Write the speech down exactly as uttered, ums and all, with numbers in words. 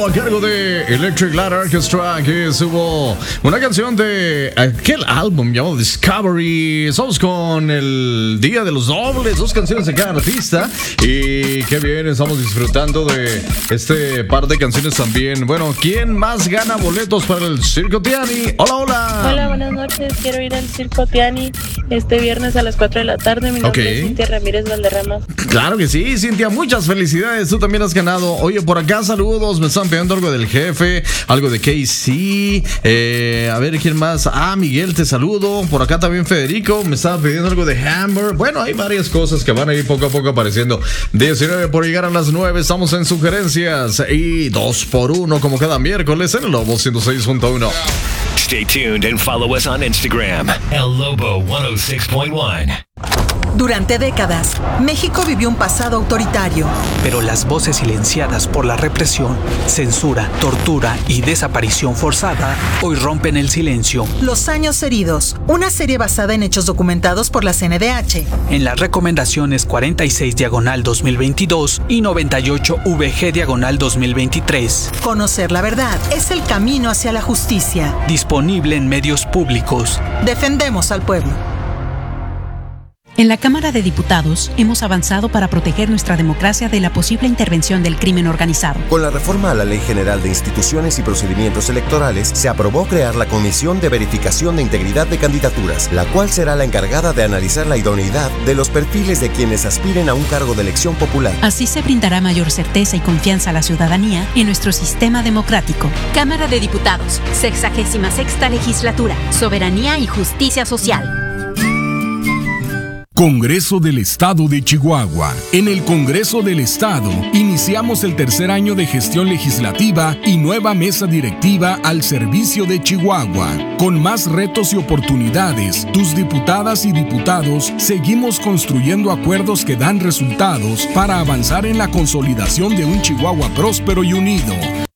a cargo de Electric Light Orchestra, que subo una canción de aquel álbum llamado Discovery. Estamos con el Día de los Dobles, dos canciones de cada artista. Y qué bien, estamos disfrutando de este par de canciones también. Bueno, ¿quién más gana boletos para el Circo Tiani? Hola, hola. Hola, buenas noches. Quiero ir al Circo Tiani este viernes a las cuatro de la tarde. Mi nombre Okay. es Cintia Ramírez Valderrama. Claro que sí, Cintia, muchas felicidades. Tú también has ganado. Oye, por acá saludos. Me están pidiendo algo del jefe, algo de K C. Eh, a ver, ¿quién más? Ah, Miguel, te saludo. Por acá también Federico. Me estaba pidiendo algo de Hammer. Bueno, hay varias cosas que van a ir poco a poco apareciendo. diecinueve por llegar a las nueve. Estamos en sugerencias. Y dos por uno, como cada miércoles, en el Lobo ciento seis punto uno. Stay tuned and follow us on Instagram. El Lobo ciento seis punto uno. Durante décadas, México vivió un pasado autoritario. Pero las voces silenciadas por la represión, censura, tortura y desaparición forzada hoy rompen el silencio. Los años heridos, una serie basada en hechos documentados por la C N D H. En las recomendaciones cuarenta y seis diagonal dos mil veintidós y noventa y ocho V G diagonal dos mil veintitrés. Conocer la verdad es el camino hacia la justicia. Disponible en medios públicos. Defendemos al pueblo. En la Cámara de Diputados hemos avanzado para proteger nuestra democracia de la posible intervención del crimen organizado. Con la reforma a la Ley General de Instituciones y Procedimientos Electorales, se aprobó crear la Comisión de Verificación de Integridad de Candidaturas, la cual será la encargada de analizar la idoneidad de los perfiles de quienes aspiren a un cargo de elección popular. Así se brindará mayor certeza y confianza a la ciudadanía en nuestro sistema democrático. Cámara de Diputados, sexagésima sexta legislatura, soberanía y justicia social. Congreso del Estado de Chihuahua. En el Congreso del Estado iniciamos el tercer año de gestión legislativa y nueva mesa directiva al servicio de Chihuahua. Con más retos y oportunidades, tus diputadas y diputados seguimos construyendo acuerdos que dan resultados para avanzar en la consolidación de un Chihuahua próspero y unido.